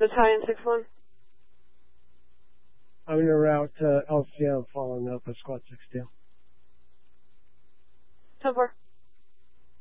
Battalion 6-1. I'm en route to LCM following up with Squad 6-2. 10-4.